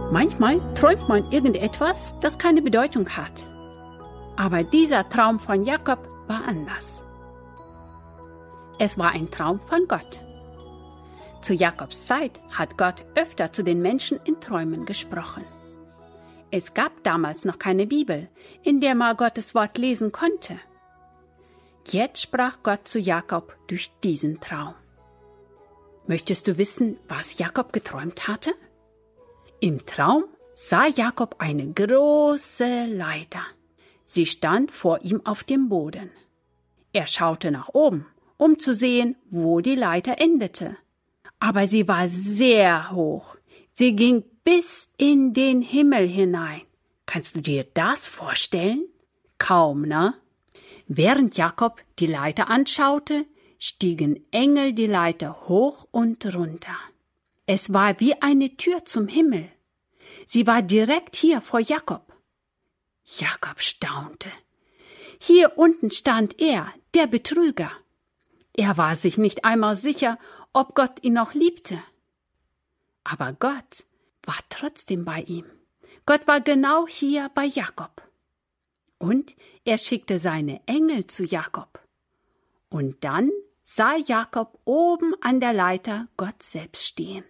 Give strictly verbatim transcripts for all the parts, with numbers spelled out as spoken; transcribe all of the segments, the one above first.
Manchmal träumt man irgendetwas, das keine Bedeutung hat. Aber dieser Traum von Jakob war anders. Es war ein Traum von Gott. Zu Jakobs Zeit hat Gott öfter zu den Menschen in Träumen gesprochen. Es gab damals noch keine Bibel, in der man Gottes Wort lesen konnte. Jetzt sprach Gott zu Jakob durch diesen Traum. Möchtest du wissen, was Jakob geträumt hatte? Im Traum sah Jakob eine große Leiter. Sie stand vor ihm auf dem Boden. Er schaute nach oben, um zu sehen, wo die Leiter endete. Aber sie war sehr hoch. Sie ging bis in den Himmel hinein. Kannst du dir das vorstellen? Kaum, ne? Während Jakob die Leiter anschaute, stiegen Engel die Leiter hoch und runter. Es war wie eine Tür zum Himmel. Sie war direkt hier vor Jakob. Jakob staunte. Hier unten stand er, der Betrüger. Er war sich nicht einmal sicher, ob Gott ihn noch liebte. Aber Gott war trotzdem bei ihm. Gott war genau hier bei Jakob. Und er schickte seine Engel zu Jakob. Und dann sah Jakob oben an der Leiter Gott selbst stehen.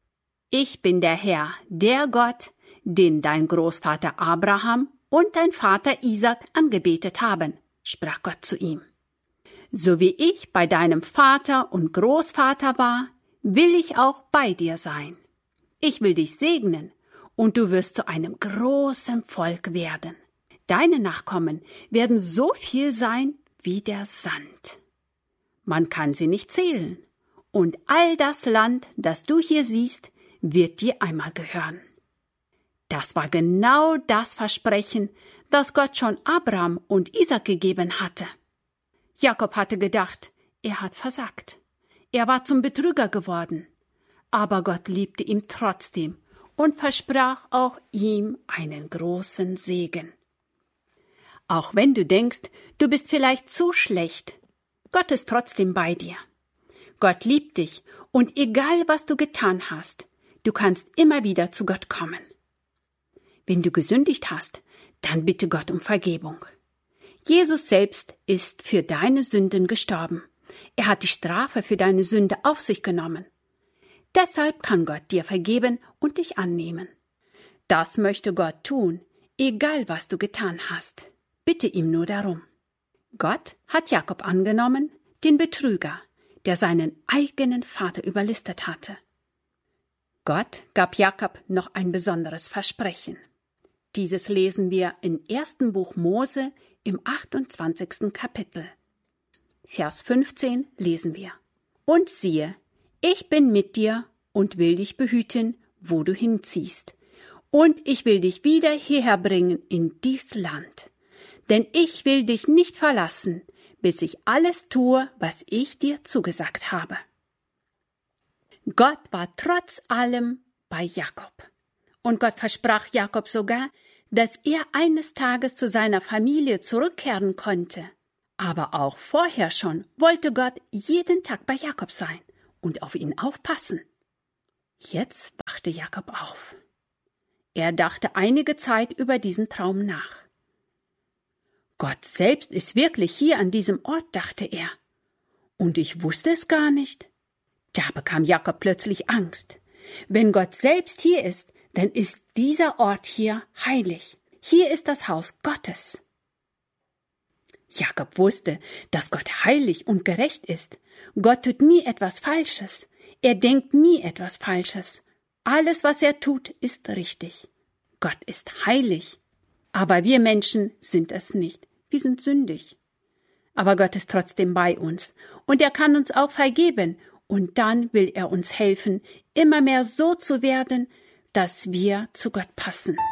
Ich bin der Herr, der Gott, den dein Großvater Abraham und dein Vater Isaak angebetet haben, sprach Gott zu ihm. So wie ich bei deinem Vater und Großvater war, will ich auch bei dir sein. Ich will dich segnen, und du wirst zu einem großen Volk werden. Deine Nachkommen werden so viel sein wie der Sand. Man kann sie nicht zählen, und all das Land, das du hier siehst, wird dir einmal gehören. Das war genau das Versprechen, das Gott schon Abraham und Isaak gegeben hatte. Jakob hatte gedacht, er hat versagt. Er war zum Betrüger geworden. Aber Gott liebte ihn trotzdem und versprach auch ihm einen großen Segen. Auch wenn du denkst, du bist vielleicht zu schlecht, Gott ist trotzdem bei dir. Gott liebt dich und egal was du getan hast, du kannst immer wieder zu Gott kommen. Wenn du gesündigt hast, dann bitte Gott um Vergebung. Jesus selbst ist für deine Sünden gestorben. Er hat die Strafe für deine Sünde auf sich genommen. Deshalb kann Gott dir vergeben und dich annehmen. Das möchte Gott tun, egal was du getan hast. Bitte ihm nur darum. Gott hat Jakob angenommen, den Betrüger, der seinen eigenen Vater überlistet hatte. Gott gab Jakob noch ein besonderes Versprechen. Dieses lesen wir im ersten Buch Mose im achtundzwanzigsten Kapitel. Vers fünfzehn lesen wir. Und siehe, ich bin mit dir und will dich behüten, wo du hinziehst. Und ich will dich wieder hierher bringen in dies Land. Denn ich will dich nicht verlassen, bis ich alles tue, was ich dir zugesagt habe. Gott war trotz allem bei Jakob. Und Gott versprach Jakob sogar, dass er eines Tages zu seiner Familie zurückkehren konnte. Aber auch vorher schon wollte Gott jeden Tag bei Jakob sein und auf ihn aufpassen. Jetzt wachte Jakob auf. Er dachte einige Zeit über diesen Traum nach. Gott selbst ist wirklich hier an diesem Ort, dachte er. Und ich wusste es gar nicht. Da bekam Jakob plötzlich Angst. Wenn Gott selbst hier ist, dann ist dieser Ort hier heilig. Hier ist das Haus Gottes. Jakob wusste, dass Gott heilig und gerecht ist. Gott tut nie etwas Falsches. Er denkt nie etwas Falsches. Alles, was er tut, ist richtig. Gott ist heilig. Aber wir Menschen sind es nicht. Wir sind sündig. Aber Gott ist trotzdem bei uns. Und er kann uns auch vergeben. Und dann will er uns helfen, immer mehr so zu werden, dass wir zu Gott passen.